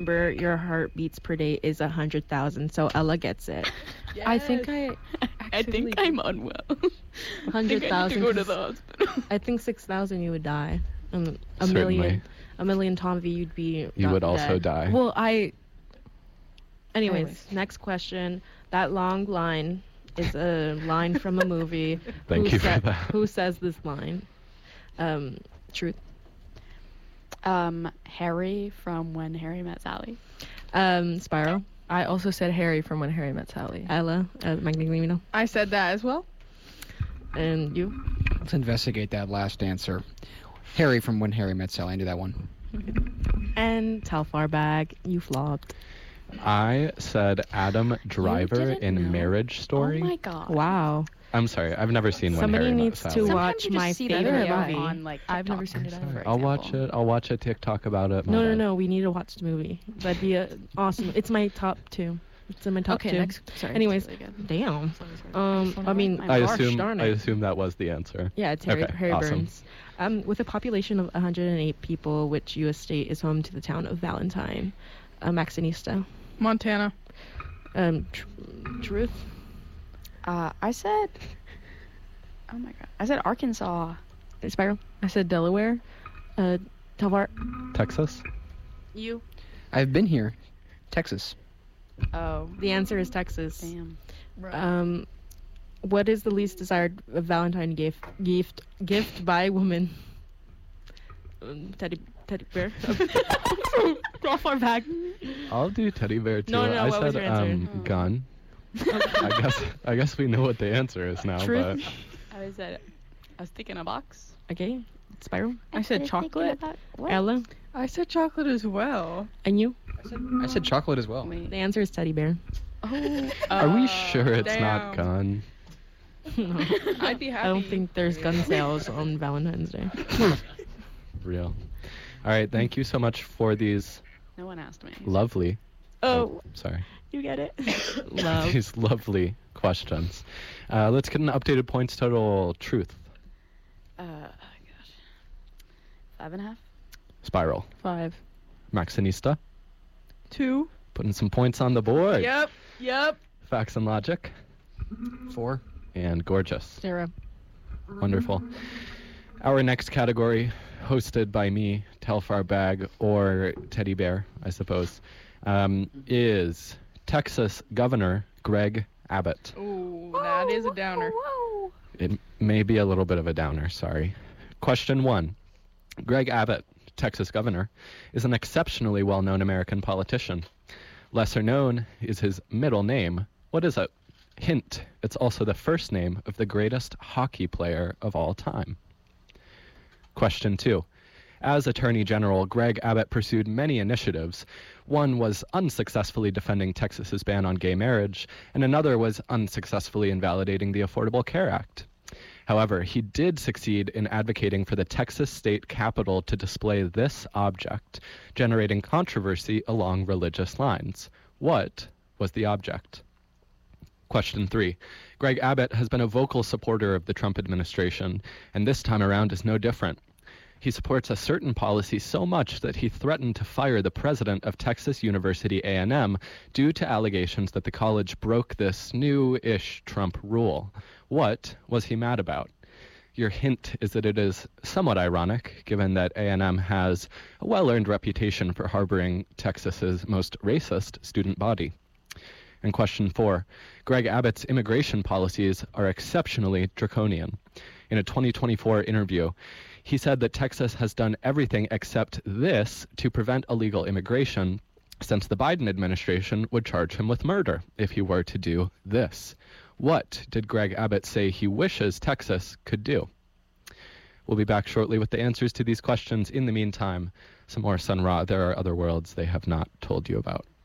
number your heart beats per day is 100,000. So Ella gets it. Yes. I think I'm unwell. 100,000. I need to go to the hospital. I think 6,000 you would die. A Certainly. million Tom V you'd be. You would dead. also die. Well, Anyways, next question. That long line is a line from a movie. Thank you for that. Who says this line? Truth. Harry from When Harry Met Sally. Spyro. I also said Harry from When Harry Met Sally. Ella. Magneto. I said that as well. And you? Let's investigate that last answer. Harry from When Harry Met Sally. I knew that one. And Telfar Bag. You flopped. I said Adam Driver in know. Marriage Story. Oh my god. Wow. I'm sorry, I've never seen When Somebody Harry Met needs Sally. to Sometimes watch you just my see that favorite video movie. on like TikTok. I've never seen it either. I'll watch it. I'll watch a TikTok about it. No. We need to watch the movie. That'd be awesome. It's my top 2. It's in my top 2. Next. Sorry. Anyways, Really good. damn. Sorry. I mean, I gosh assume darn it. that was the answer. Yeah, it's Harry, Okay, Harry awesome. Burns. With a population of 108 people, which U.S. state is home to the town of Valentine? Maxinista. Montana. Truth. I said. Oh my god. I said Arkansas. Spyro. I said Delaware. Telvar. Texas? You. I've been here. Texas. Oh. The answer is Texas. Damn. What is the least desired Valentine gift by a woman? Teddy bear. Go far back. I'll do teddy bear too. No, I what was said your answer? gun. I guess we know what the answer is now. Truth. I was thinking a box. Okay. Spyro. I said chocolate. Ella. I said chocolate as well. And you? I said chocolate as well. The answer is teddy bear. Oh. Are we sure it's not damn. gun? No. I'd be happy. I don't think there's gun sales on Valentine's Day. Real. All right. Thank you so much for these No one asked me. lovely. Oh, Sorry. you get it. Love. These lovely questions. Let's get an updated points total. Truth. Gosh. 5.5. Spiral. 5. Maxinista. 2. Putting some points on the board. Yep. Facts and logic. 4. And gorgeous. 0. Wonderful. Our next category, hosted by me, Telfar Bag, or Teddy Bear, I suppose, is Texas Governor Greg Abbott. Ooh, that is a downer. It may be a little bit of a downer, sorry. Question 1. Greg Abbott, Texas Governor, is an exceptionally well-known American politician. Lesser known is his middle name. What is it? Hint, it's also the first name of the greatest hockey player of all time. Question 2. As Attorney General, Greg Abbott pursued many initiatives. One was unsuccessfully defending Texas's ban on gay marriage, and another was unsuccessfully invalidating the Affordable Care Act. However, he did succeed in advocating for the Texas state capitol to display this object, generating controversy along religious lines. What was the object? Question 3. Greg Abbott has been a vocal supporter of the Trump administration, and this time around is no different. He supports a certain policy so much that he threatened to fire the president of Texas University A&M due to allegations that the college broke this new-ish Trump rule. What was he mad about? Your hint is that it is somewhat ironic, given that A&M has a well-earned reputation for harboring Texas's most racist student body. And question 4. Greg Abbott's immigration policies are exceptionally draconian. In a 2024 interview, he said that Texas has done everything except this to prevent illegal immigration, since the Biden administration would charge him with murder if he were to do this. What did Greg Abbott say he wishes Texas could do? We'll be back shortly with the answers to these questions. In the meantime, some more Sun Ra. There are other worlds they have not told you about.